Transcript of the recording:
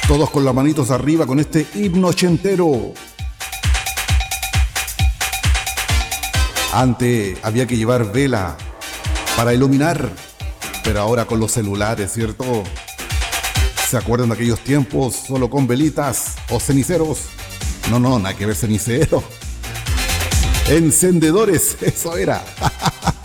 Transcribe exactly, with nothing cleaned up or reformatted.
Todos con las manitos arriba con este himno ochentero. Antes había que llevar vela para iluminar, pero ahora con los celulares, ¿cierto? ¿Se acuerdan de aquellos tiempos solo con velitas o ceniceros? No, no, nada que ver cenicero. Encendedores, eso era.